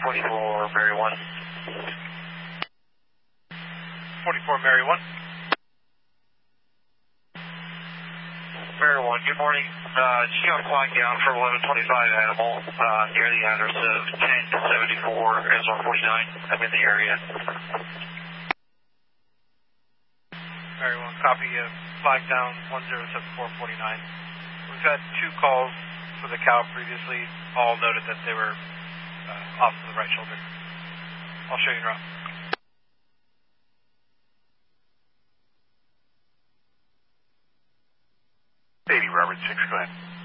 44 Mary 1. 44 Mary 1. Mary 1, good morning. Just got flying down for 1125 Animal near the address of 1074 Arizona 49. I'm in the area. Mary 1, copy of flag down 107449. We've had 2 calls for the cow previously, all noted that they were off to the right shoulder. I'll show you en route. 80 Robert 6, go ahead.